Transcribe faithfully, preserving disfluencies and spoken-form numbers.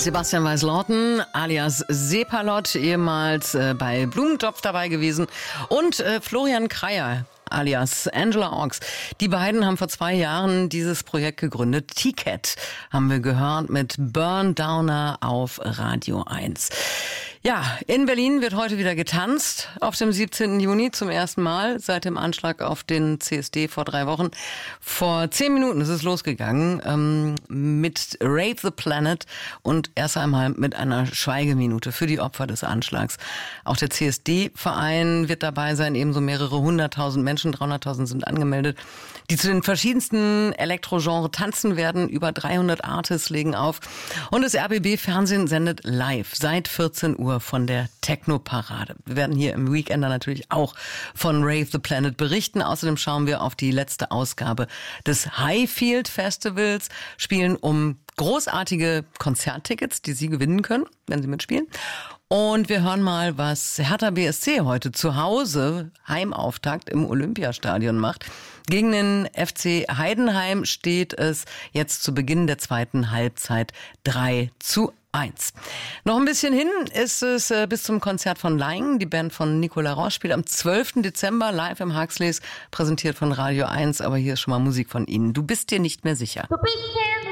Sebastian Weiß-Lorten alias Sepalot, ehemals äh, bei Blumentopf dabei gewesen, und äh, Florian Kreyer alias Angela Orks. Die beiden haben vor zwei Jahren dieses Projekt gegründet. T-Cat haben wir gehört mit Burn Downer auf Radio eins. Ja, in Berlin wird heute wieder getanzt. Auf dem siebzehnten Juni zum ersten Mal seit dem Anschlag auf den C S D vor drei Wochen. Vor zehn Minuten ist es losgegangen ähm, mit Rave the Planet und erst einmal mit einer Schweigeminute für die Opfer des Anschlags. Auch der C S D-Verein wird dabei sein, ebenso mehrere hunderttausend Menschen, dreihunderttausend sind angemeldet, die zu den verschiedensten Elektrogenres tanzen werden. Über dreihundert Artists legen auf. Und das R B B-Fernsehen sendet live seit vierzehn Uhr von der Techno-Parade. Wir werden hier im Weekender natürlich auch von Rave the Planet berichten. Außerdem schauen wir auf die letzte Ausgabe des Highfield Festivals, spielen um großartige Konzerttickets, die Sie gewinnen können, wenn Sie mitspielen. Und wir hören mal, was Hertha B S C heute zu Hause, Heimauftakt im Olympiastadion macht. Gegen den F C Heidenheim steht es jetzt zu Beginn der zweiten Halbzeit drei zu eins. Noch ein bisschen hin ist es äh, bis zum Konzert von Laing. Die Band von Nicolas Roche spielt am zwölften Dezember live im Huxleys, präsentiert von Radio eins. Aber hier ist schon mal Musik von Ihnen. Du bist dir nicht mehr sicher. Du bist dir